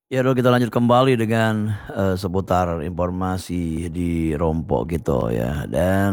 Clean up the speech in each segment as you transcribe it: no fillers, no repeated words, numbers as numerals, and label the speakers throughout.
Speaker 1: Ya dong kita lanjut kembali dengan, seputar informasi di Rompok gitu ya dan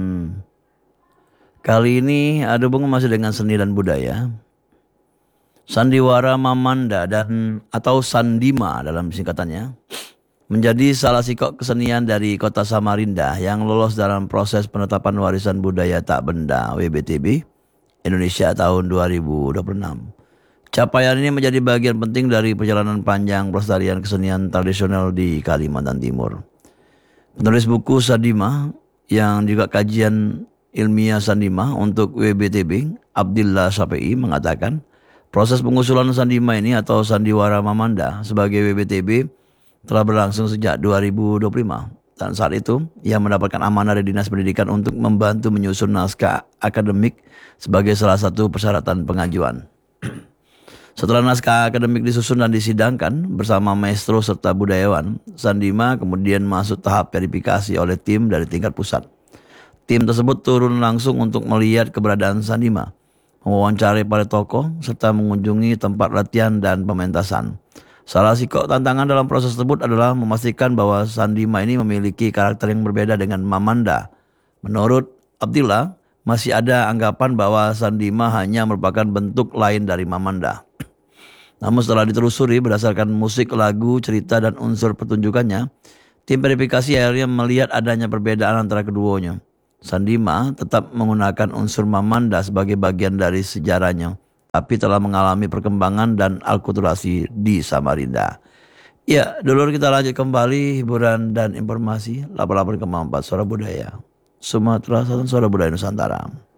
Speaker 1: kali ini ada hubungan masih dengan seni dan budaya. Sandiwara Mamanda dan atau Sandima dalam singkatannya, menjadi salah sikok kesenian dari kota Samarinda yang lolos dalam proses penetapan warisan budaya tak benda WBTB Indonesia tahun 2026. Capaian ini menjadi bagian penting dari perjalanan panjang pelestarian kesenian tradisional di Kalimantan Timur. Penulis buku Sandima yang juga kajian ilmiah Sandima untuk WBTB, Abdillah Syafei mengatakan, proses pengusulan Sandima ini atau Sandiwara Mamanda sebagai WBTB telah berlangsung sejak 2025 dan saat itu ia mendapatkan amanah dari Dinas Pendidikan untuk membantu menyusun naskah akademik sebagai salah satu persyaratan pengajuan. Setelah naskah akademik disusun dan disidangkan bersama maestro serta budayawan, Sandima kemudian masuk tahap verifikasi oleh tim dari tingkat pusat. Tim tersebut turun langsung untuk melihat keberadaan Sandima, mewawancarai para tokoh, serta mengunjungi tempat latihan dan pementasan. Salah sikok tantangan dalam proses tersebut adalah memastikan bahwa Sandima ini memiliki karakter yang berbeda dengan Mamanda. Menurut Abdillah, masih ada anggapan bahwa Sandima hanya merupakan bentuk lain dari Mamanda. Namun setelah ditelusuri berdasarkan musik, lagu, cerita, dan unsur pertunjukannya, tim verifikasi akhirnya melihat adanya perbedaan antara keduanya. Sandima tetap menggunakan unsur Mamanda sebagai bagian dari sejarahnya, tapi telah mengalami perkembangan dan alkulturasi di Samarinda. Ya, dulu kita lanjut kembali hiburan dan informasi 88,4 Suara Budaya Sumatera Selatan, Suara Budaya Nusantara.